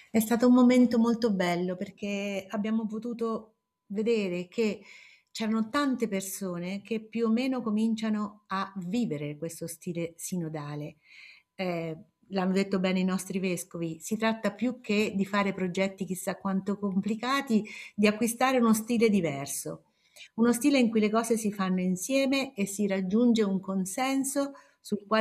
È stato un momento molto bello perché abbiamo potuto vedere che c'erano tante persone che più o meno cominciano a vivere questo stile sinodale. L'hanno detto bene i nostri vescovi, si tratta più che di fare progetti chissà quanto complicati, di acquistare uno stile diverso, uno stile in cui le cose si fanno insieme e si raggiunge un consenso sul quale